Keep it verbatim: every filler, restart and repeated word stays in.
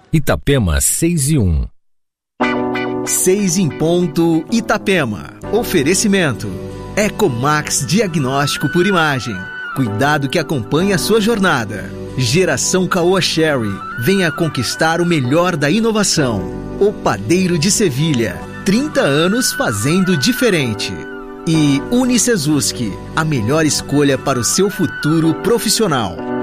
Itapema seis e um. Seis em ponto, Itapema. Oferecimento. Ecomax Diagnóstico por Imagem. Cuidado que acompanha a sua jornada. Geração Caoa Sherry. Venha conquistar o melhor da inovação. O Padeiro de Sevilha. trinta anos fazendo diferente. E Unicesuski. A melhor escolha para o seu futuro profissional.